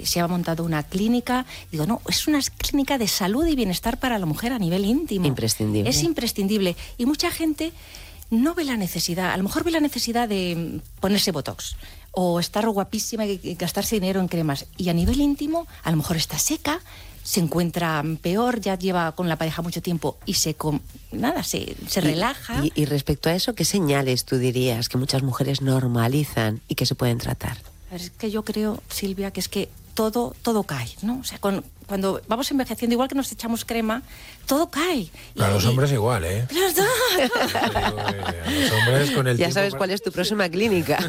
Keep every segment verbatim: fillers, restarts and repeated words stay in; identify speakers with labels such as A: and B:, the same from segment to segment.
A: se ha montado una clínica. Digo, no, es una clínica de salud y bienestar para la mujer a nivel íntimo.
B: Imprescindible.
A: Es imprescindible. Y mucha gente no ve la necesidad, a lo mejor ve la necesidad de ponerse botox o estar guapísima y gastarse dinero en cremas. Y a nivel íntimo, a lo mejor está seca, se encuentra peor, ya lleva con la pareja mucho tiempo y se com- nada se, se
B: y,
A: relaja.
B: Y, y respecto a eso, ¿qué señales tú dirías que muchas mujeres normalizan y que se pueden tratar?
A: Es que yo creo, Silvia, que es que todo, todo cae, ¿no? O sea, con, cuando vamos envejeciendo, igual que nos echamos crema, todo cae.
C: Y, a los hombres y, igual, ¿eh?
A: ¿Verdad?
C: A los hombres con el
B: ya
C: tiempo...
B: sabes cuál es tu próxima clínica.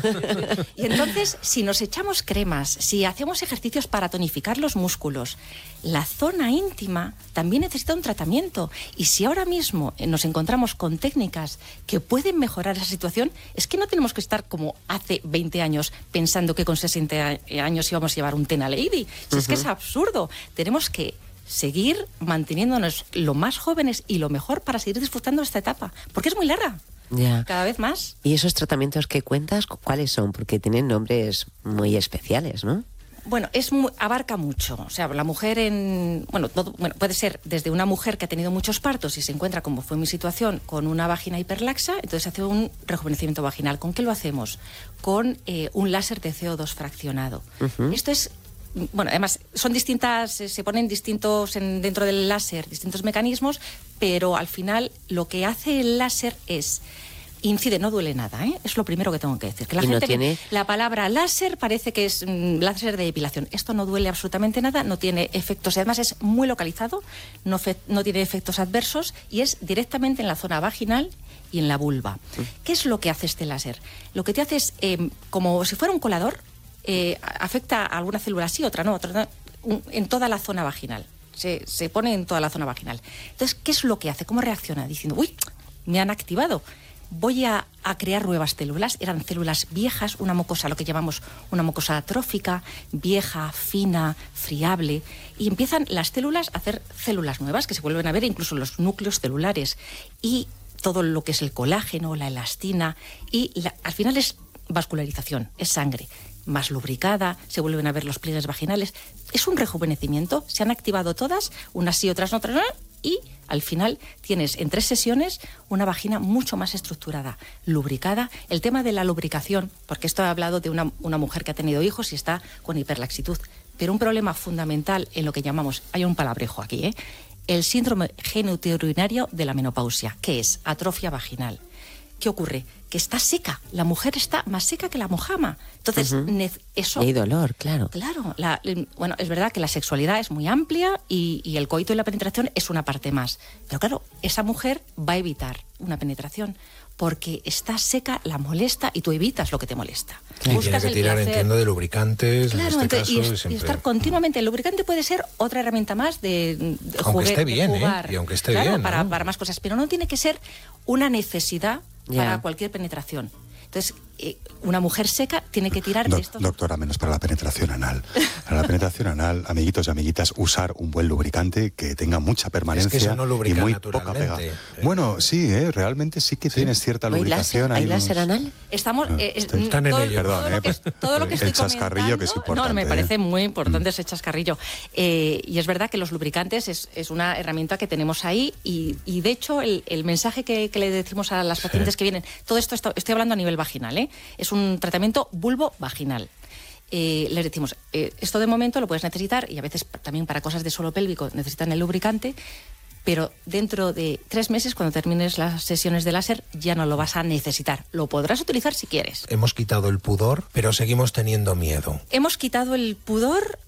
A: Y entonces, si nos echamos cremas, si hacemos ejercicios para tonificar los músculos, la zona íntima también necesita un tratamiento. Y si ahora mismo nos encontramos con técnicas que pueden mejorar esa situación, es que no tenemos que estar como hace veinte años pensando que con sesenta años íbamos a llevar un Tena Lady. Si uh-huh. Es que es absurdo. Tenemos que seguir manteniéndonos lo más jóvenes y lo mejor para seguir disfrutando de esta etapa, porque es muy larga.
B: Ya.
A: Cada vez más.
B: ¿Y esos tratamientos que cuentas, cuáles son? Porque tienen nombres muy especiales, ¿no?
A: Bueno, es muy, abarca mucho. O sea, la mujer en... Bueno, todo, bueno, puede ser desde una mujer que ha tenido muchos partos y se encuentra, como fue mi situación, con una vagina hiperlaxa, entonces hace un rejuvenecimiento vaginal. ¿Con qué lo hacemos? Con eh, un láser de C O dos fraccionado. Uh-huh. Esto es... Bueno, además, son distintas, se ponen distintos en, dentro del láser, distintos mecanismos, pero al final lo que hace el láser es... Incide, no duele nada, ¿eh? Es lo primero que tengo que decir. Que la
B: y
A: gente
B: no tiene...
A: ve, la palabra láser parece que es mm, láser de depilación. Esto no duele absolutamente nada, no tiene efectos. Además es muy localizado, no, fe, no tiene efectos adversos y es directamente en la zona vaginal y en la vulva. Mm. ¿Qué es lo que hace este láser? Lo que te hace es, eh, como si fuera un colador, eh, afecta a alguna célula sí, otra no, otra no, un, en toda la zona vaginal. Se, se pone en toda la zona vaginal. Entonces, ¿qué es lo que hace? ¿Cómo reacciona? Diciendo, uy, me han activado. Voy a, a crear nuevas células. Eran células viejas, una mucosa, lo que llamamos una mucosa atrófica, vieja, fina, friable, y empiezan las células a hacer células nuevas que se vuelven a ver, incluso los núcleos celulares, y todo lo que es el colágeno, la elastina, y la, al final es vascularización, es sangre más lubricada, se vuelven a ver los pliegues vaginales. Es un rejuvenecimiento, se han activado todas, unas sí, otras no, otras no, y al final tienes en tres sesiones una vagina mucho más estructurada, lubricada. El tema de la lubricación, porque esto he hablado de una, una mujer que ha tenido hijos y está con hiperlaxitud, pero un problema fundamental en lo que llamamos, hay un palabrejo aquí, ¿eh? El síndrome genitourinario de la menopausia, que es atrofia vaginal. ¿Qué ocurre? Que está seca, la mujer está más seca que la mojama. Entonces, uh-huh. ne- eso...
B: Y hay dolor, claro.
A: Claro, la, bueno, es verdad que la sexualidad es muy amplia y, y el coito y la penetración es una parte más. Pero claro, esa mujer va a evitar una penetración porque está seca, la molesta y tú evitas lo que te molesta.
C: Y tiene que tirar, entiendo, de lubricantes,
A: claro,
C: en este
A: entonces,
C: caso.
A: Y, es,
C: y, siempre...
A: y estar continuamente. El lubricante puede ser otra herramienta más de, de
C: aunque
A: juguete,
C: esté bien,
A: de jugar.
C: ¿eh? Y aunque esté
A: claro,
C: bien,
A: para,
C: ¿no?
A: para más cosas. Pero no tiene que ser una necesidad
B: ya.
A: para cualquier penetración. Entonces, eh, una mujer seca tiene que tirar
D: Do-
A: de estos...
D: Doctora, menos para la penetración anal. Para la penetración anal, amiguitos y amiguitas, usar un buen lubricante que tenga mucha permanencia
C: es que eso no lubrica
D: y muy poca pega.
C: ¿eh?
D: Bueno, sí, ¿eh? Realmente sí que ¿Sí? tienes cierta
B: ¿Hay
D: lubricación.
B: láser, ¿Hay
D: unos...
B: láser anal?
A: Estamos... Eh,
D: Estoy...
C: Están en
A: todo,
C: ello.
D: Perdón,
A: todo, lo que,
D: eh,
A: todo lo que estoy
D: el chascarrillo que es importante.
A: No, me parece
D: eh.
A: muy importante ese chascarrillo. Eh, y es verdad que los lubricantes es, es una herramienta que tenemos ahí y, y de hecho, el, el mensaje que, que le decimos a las pacientes sí. que vienen, todo esto está, estoy hablando a nivel vaginal, ¿eh? Es un tratamiento vulvo-vaginal. Eh, les decimos, eh, esto de momento lo puedes necesitar y a veces también para cosas de suelo pélvico necesitan el lubricante, pero dentro de tres meses, cuando termines las sesiones de láser, ya no lo vas a necesitar. Lo podrás utilizar si quieres.
C: Hemos quitado el pudor, pero seguimos teniendo miedo.
A: Hemos quitado el pudor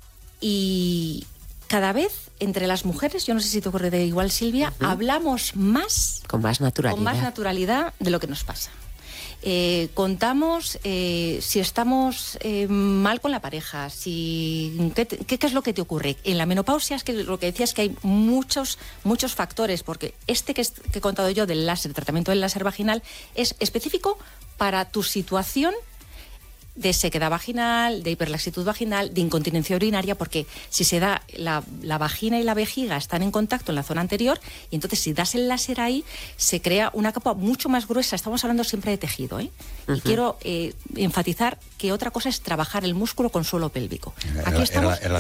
A: y cada vez entre las mujeres, yo no sé si te ocurre de igual, Silvia, uh-huh. hablamos más...
B: Con más naturalidad.
A: Con más naturalidad de lo que nos pasa. Eh, contamos eh, si estamos eh, mal con la pareja, si ¿qué, qué, qué es lo que te ocurre. En la menopausia es que lo que decía es que hay muchos, muchos factores, porque este que, es, que he contado yo del láser, el tratamiento del láser vaginal, es específico para tu situación de sequedad vaginal, de hiperlaxitud vaginal, de incontinencia urinaria, porque si se da la, la vagina y la vejiga están en contacto en la zona anterior, y entonces si das el láser ahí, se crea una capa mucho más gruesa. Estamos hablando siempre de tejido, ¿eh? Uh-huh. Y quiero eh, enfatizar que otra cosa es trabajar el músculo con suelo pélvico. Aquí estamos...
D: Era, era